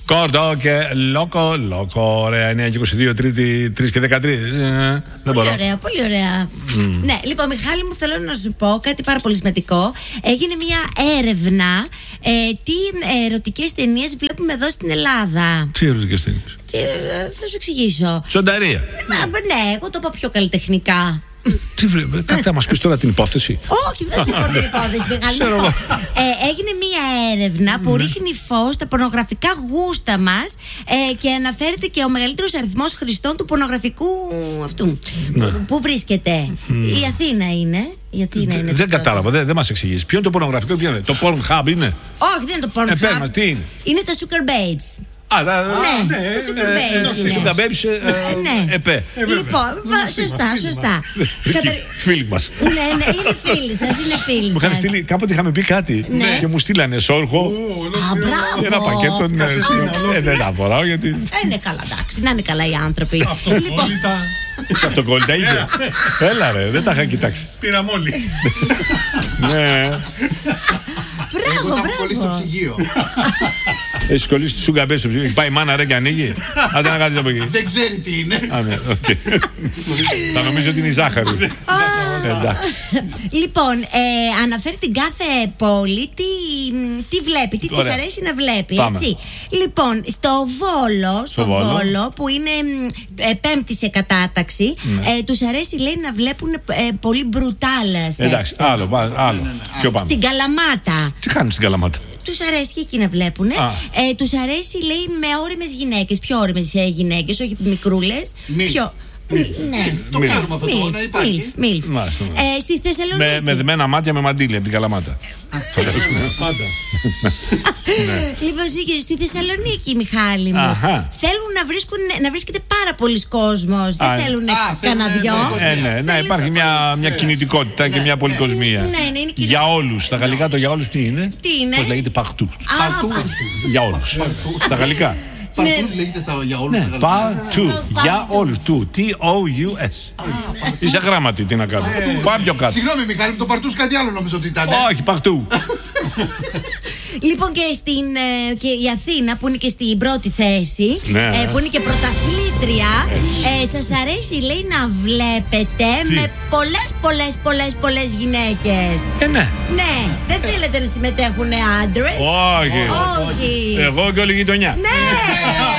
Κόρτο και Λόκο. Ωραία, 9 και 22, Τρίτη 3 και 13. Δεν μπορώ. Ωραία, πολύ ωραία. Ναι, λοιπόν, Μιχάλη μου, θέλω να σου πω κάτι πάρα πολύ σημαντικό. Έγινε μια έρευνα τι ερωτικές ταινίες βλέπουμε εδώ στην Ελλάδα. Τι ερωτικές ταινίες? Θα σου εξηγήσω. Τσονταρία. Ναι, εγώ το είπα πιο καλλιτεχνικά. Τι βλέπετε, θα μας πεις τώρα την υπόθεση? Όχι, δεν σου πω την υπόθεση, Μιχάλη. Έγινε μία έρευνα που ρίχνει φως στα πορνογραφικά γούστα μας και αναφέρεται και ο μεγαλύτερος αριθμός χρηστών του πορνογραφικού αυτού. Πού βρίσκεται? Η Αθήνα είναι. Δεν κατάλαβα, δεν μας εξηγείς. Ποιο είναι το πορνογραφικό, ποιο είναι? Το Pornhub είναι? Όχι, δεν είναι το Pornhub. Τι είναι? Είναι τα Sugar Babes. Ναι, το Sugar Babes. ΕΠΕ. Λοιπόν, σωστά. Φίλοι μας. Ναι, είναι φίλοι σας, Μου είχαν στείλει, κάποτε είχαμε πει κάτι και μου στείλανε σόρχο. Μπράβο. Ένα πακέτο. Δεν τα φοράω γιατί. Είναι καλά, εντάξει, να είναι καλά οι άνθρωποι. Αυτοκόλλητα. Αυτοκόλλητα είχε. Έλα ρε, δεν τα είχα κοιτάξει. Πήραμε όλοι. Ναι. Μπράβο. Στο ψυγείο. Έχει κολλήσει τη σουγκαμπέ στο ψυγείο. Πάει η μάνα ρε και ανοίγει. Άντε να κάτσεις από εκεί. Δεν ξέρει τι είναι. Θα νομίζω ότι είναι η ζάχαρη. Εντάξει. Λοιπόν, αναφέρει την κάθε πόλη τι βλέπει, τι της αρέσει να βλέπει. Έτσι. Λοιπόν, στο Βόλο που είναι πέμπτη σε κατάταξη, τους αρέσει, λέει, να βλέπουν πολύ μπρουτάλ σεξ. Εντάξει, άλλο. Πιο πάνω. Στην Καλαμάτα. Τι κάνουν στην Καλαμάτα? Τους αρέσει και εκεί να βλέπουν. Τους αρέσει, λέει, με όριμες γυναίκες. Πιο όριμες γυναίκες, όχι μικρούλες. Ναι. Το ξέρουμε αυτό, να υπάρχει. Μιλφ. Στη Θεσσαλονίκη. Με δεμένα μάτια με μαντήλια από την Καλαμάτα. Λοιπόν, στη Θεσσαλονίκη, Μιχάλη μου, θέλουν να βρίσκεται πάρα πολλοί κόσμος. Δεν θέλουν κανένα δυο. Ναι, υπάρχει μια κινητικότητα και μια πολυκοσμία. Για όλους. Στα γαλλικά το για όλους τι είναι? Πώς λέγεται? Παχτού. Για όλους. Στα γαλλικά. Παρτούς λέγεται για όλους. Ναι, παρτού. Για όλους. T-O-U-S. Είσαι γράμματι, τι να κάνω. Πάμε πιο κάτω. Συγγνώμη, Μιχάλη, το παρτούς κάτι άλλο νομίζω ότι ήταν. Όχι, παρτού. Λοιπόν, και η Αθήνα που είναι και στην πρώτη θέση, που είναι και πρωταθλήτρια, σας αρέσει, λέει, να βλέπετε με πολλές γυναίκες. Ναι. Ναι, δεν θέλετε να συμμετέχουν άντρες? Όχι. Εγώ και όλη η γειτονιά. Ναι.